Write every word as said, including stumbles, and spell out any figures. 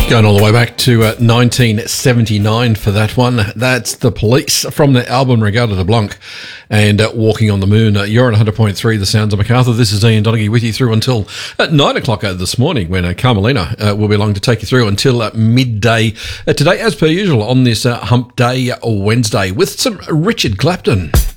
Going all the way back to uh, nineteen seventy-nine for that one. That's The Police from the album Regatta de Blanc and uh, Walking on the Moon. Uh, you're on one hundred point three The Sounds of Macarthur. This is Ian Donaghy with you through until uh, nine o'clock uh, this morning when uh, Carmelina uh, will be along to take you through until uh, midday uh, today, as per usual, on this uh, Hump Day uh, Wednesday with some Richard Clapton.